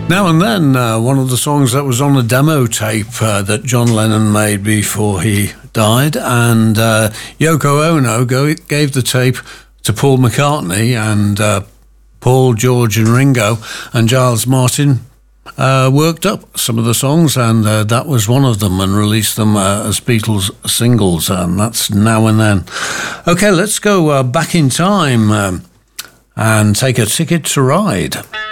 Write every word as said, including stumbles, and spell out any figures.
Now and then, uh, one of the songs that was on a demo tape uh, that John Lennon made before he died, and uh, Yoko Ono go, gave the tape to Paul McCartney, and uh, Paul, George and Ringo and Giles Martin uh, worked up some of the songs, and uh, that was one of them, and released them uh, as Beatles singles, and that's Now and Then. Okay, let's go uh, back in time um, and take a ticket to ride.